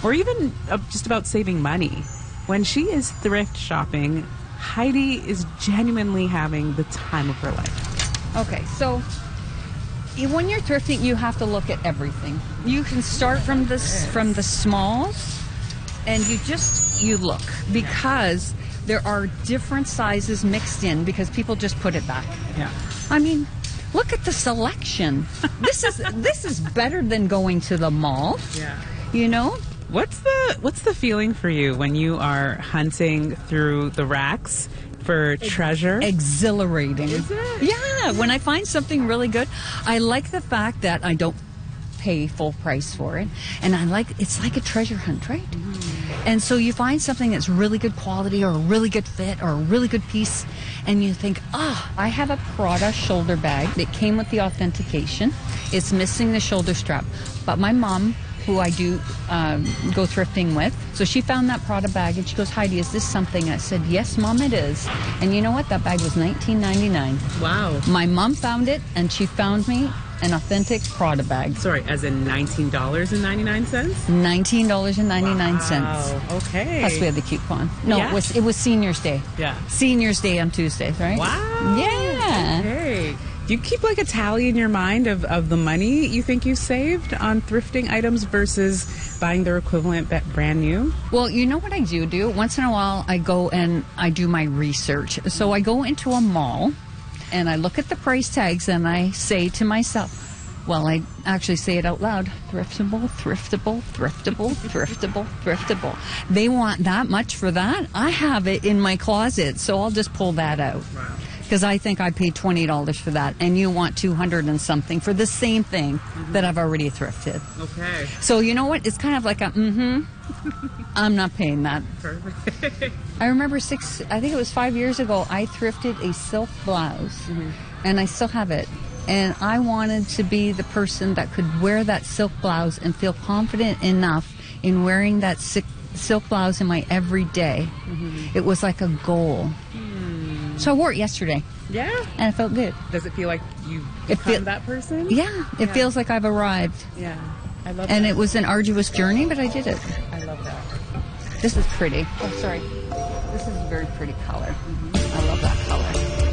or even just about saving money. When she is thrift shopping, Heidi is genuinely having the time of her life. Okay, so when you're thrifting, you have to look at everything. You can start from the smalls, and you look, because there are different sizes mixed in, because people just put it back. Yeah. I mean, look at the selection. This is better than going to the mall. Yeah. You know? What's the feeling for you when you are hunting through the racks for treasure? Exhilarating. Is it? Yeah, when I find something really good, I like the fact that I don't pay full price for it, and it's like a treasure hunt, right? And so you find something that's really good quality, or a really good fit, or a really good piece, and you think, I have a Prada shoulder bag that came with the authentication. It's missing the shoulder strap, but my mom, who I do go thrifting with, so she found that Prada bag, and she goes, Heidi, is this something? I said, yes, Mom, it is. And you know what? That bag was $19.99. Wow. My mom found it, and she found me an authentic Prada bag. Sorry, as in $19.99? $19.99. Wow. Okay. Plus we had the coupon. No, Yeah. it was Senior's Day. Yeah. Senior's Day on Tuesdays, right? Wow. Yeah. Okay. Do you keep like a tally in your mind of the money you think you saved on thrifting items versus buying their equivalent brand new? Well, you know what I do? Once in a while, I go and I do my research. So I go into a mall, and I look at the price tags, and I say to myself, well, I actually say it out loud, thriftable, thriftable, thriftable, thriftable, thriftable. They want that much for that? I have it in my closet, so I'll just pull that out. Wow. Because I think I paid $20 for that, and you want 200 and something for the same thing that I've already thrifted. Okay. So you know what? It's kind of like I'm not paying that. Perfect. I remember I think it was 5 years ago, I thrifted a silk blouse, and I still have it. And I wanted to be the person that could wear that silk blouse and feel confident enough in wearing that silk blouse in my everyday. It was like a goal. So I wore it yesterday. Yeah? And it felt good. Does it feel like you've become that person? Yeah, it feels like I've arrived. Yeah. I love And that. it was an arduous journey, but I did it. I love that. This is pretty. Oh, sorry. This is a very pretty color. I love that color.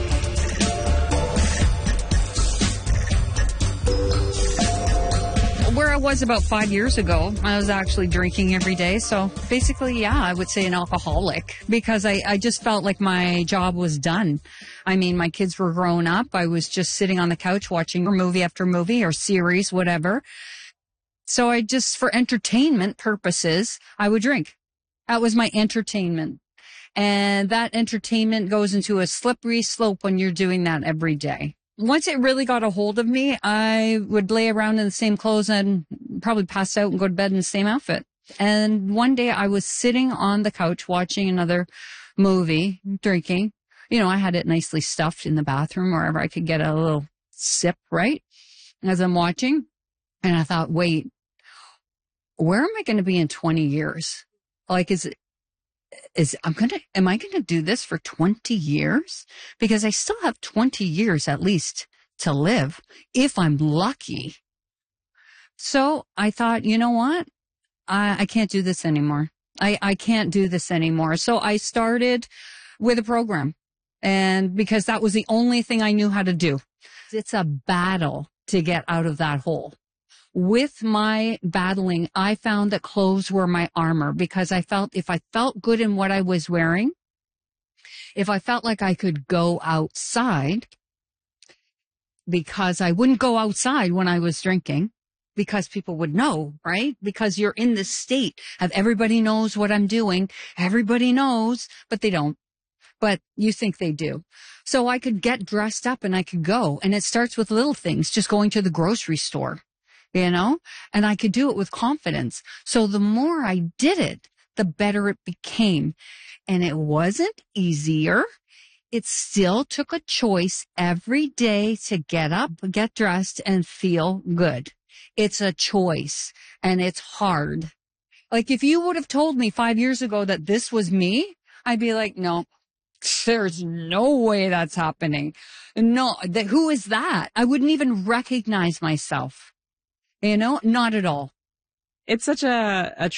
Where I was about 5 years ago, I was actually drinking every day. So basically, yeah, I would say an alcoholic, because I just felt like my job was done. I mean, my kids were grown up. I was just sitting on the couch watching movie after movie or series, whatever. So I just, for entertainment purposes, I would drink. That was my entertainment. And that entertainment goes into a slippery slope when you're doing that every day. Once it really got a hold of me, I would lay around in the same clothes and probably pass out and go to bed in the same outfit. And one day I was sitting on the couch watching another movie, drinking. You know, I had it nicely stuffed in the bathroom, wherever I could get a little sip, right? As I'm watching. And I thought, wait, where am I going to be in 20 years? Like, am I going to do this for 20 years? Because I still have 20 years at least to live, if I'm lucky. So I thought, you know what? I can't do this anymore. I can't do this anymore. So I started with a program, and because that was the only thing I knew how to do. It's a battle to get out of that hole. With my battling, I found that clothes were my armor, because I felt if I felt good in what I was wearing, if I felt like I could go outside, because I wouldn't go outside when I was drinking, because people would know, right? Because you're in this state of everybody knows what I'm doing. Everybody knows, but they don't. But you think they do. So I could get dressed up and I could go. And it starts with little things, just going to the grocery store. You know, and I could do it with confidence. So the more I did it, the better it became. And it wasn't easier. It still took a choice every day to get up, get dressed, and feel good. It's a choice, and it's hard. Like, if you would have told me 5 years ago that this was me, I'd be like, no, there's no way that's happening. No, who is that? I wouldn't even recognize myself. You know, not at all. It's such a